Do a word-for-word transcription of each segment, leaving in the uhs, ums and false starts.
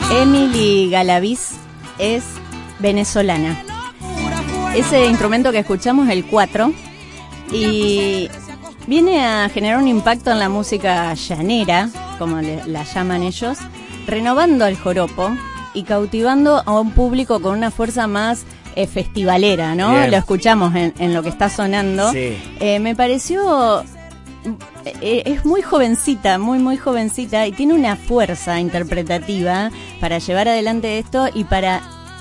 Emily Galaviz es venezolana. Ese instrumento que escuchamos es el cuatro y viene a generar un impacto en la música llanera, como le, la llaman ellos, renovando el joropo y cautivando a un público con una fuerza más eh, festivalera, ¿no? Bien. Lo escuchamos en, en lo que está sonando. Sí. Eh, me pareció... Eh, es muy jovencita, muy muy jovencita y tiene una fuerza interpretativa para llevar adelante esto y para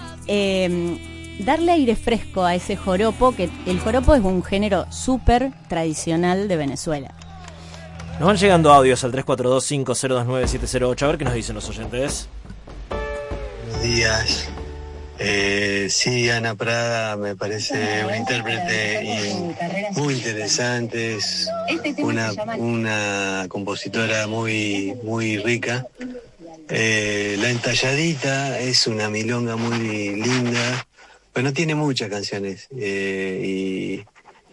eh, darle aire fresco a ese joropo, que el joropo es un género súper tradicional de Venezuela. Nos van llegando audios al tres cuatro dos, cinco cero dos nueve, siete cero ocho. A ver qué nos dicen los oyentes. Buenos días. Eh, sí, Ana Prada me parece una intérprete muy interesante, es una, una compositora muy, muy rica. Eh, la Entalladita es una milonga muy linda, pero no tiene muchas canciones eh, y,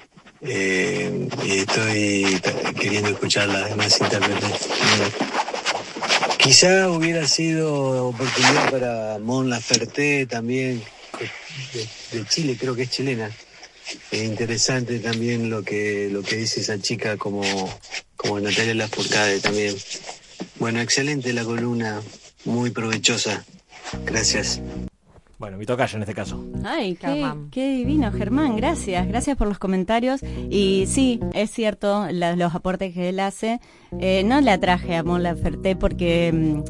eh, y estoy queriendo escuchar las demás intérpretes. Quizá hubiera sido oportunidad para Mon Laferte también, de, de Chile, creo que es chilena. Es interesante también lo que lo que dice esa chica como, como Natalia Lafourcade también. Bueno, excelente la columna, muy provechosa. Gracias. Bueno, mi tocayo en este caso. Ay, qué, qué divino, Germán, gracias, gracias por los comentarios. Y sí, es cierto, la, los aportes que él hace. Eh, no la traje a Mon Laferte porque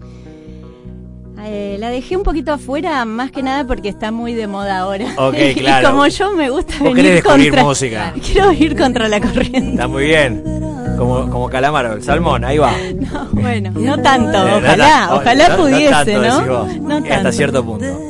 eh, la dejé un poquito afuera, más que nada porque está muy de moda ahora. Ok, claro. Y como yo me gusta ¿Vos venir querés descubrir contra... música? Quiero ir contra la corriente. Está muy bien. Como, como Calamaro, el salmón, ahí va. No, bueno, no tanto, ojalá, no, ojalá no, pudiese, no, tanto, ¿no? decís vos, No tanto. hasta cierto punto.